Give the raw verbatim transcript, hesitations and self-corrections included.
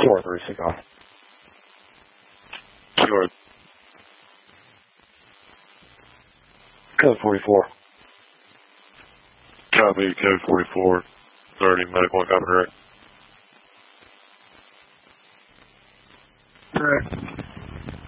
Q R thirty-six off. Q R. Code forty-four. Copy, code forty-four. thirty, medical, copy, direct. Correct.